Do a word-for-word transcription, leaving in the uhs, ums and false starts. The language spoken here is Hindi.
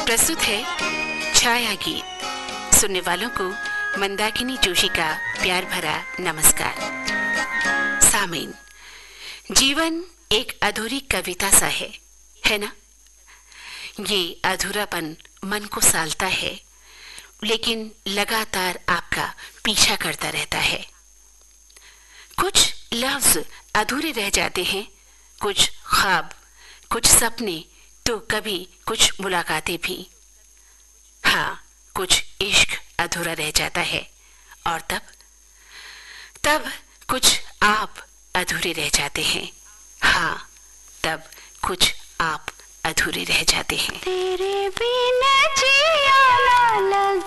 प्रस्तुत है छाया गीत। सुनने वालों को मंदाकिनी जोशी का प्यार भरा नमस्कार। सामीन, जीवन एक अधूरी कविता सा है, है ना? ये अधूरापन मन को सालता है, लेकिन लगातार आपका पीछा करता रहता है। कुछ लफ्ज अधूरे रह जाते हैं, कुछ ख्वाब, कुछ सपने, तो कभी कुछ मुलाकातें भी। हाँ, कुछ इश्क अधूरा रह जाता है, और तब तब कुछ आप अधूरे रह जाते हैं। हाँ, तब कुछ आप अधूरे रह जाते हैं। तेरे बिना जिया ना लगे।